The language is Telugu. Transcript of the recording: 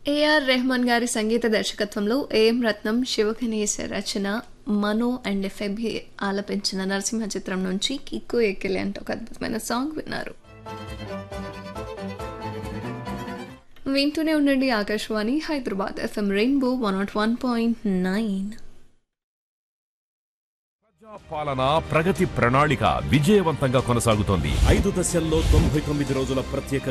ఏఆర్ రెహమాన్ గారి సంగీత దర్శకత్వంలో AM Ratnam, Shivaganesh Rachana, Mano and ఎఫ్ఎబి ఆలపించిన నరసింహ చిత్రం నుంచి కిక్కు ఎక్కిలే అంటే ఒక అద్భుతమైన సాంగ్ విన్నారు. వింటూనే ఉండండి ఆకాశవాణి హైదరాబాద్ ఎఫ్ఎం రెయిన్బో 101.9. పాలన ప్రగతి ప్రణాళిక విజయవంతంగా కొనసాగుతోంది. 5 దశల్లో 99 రోజుల ప్రత్యేక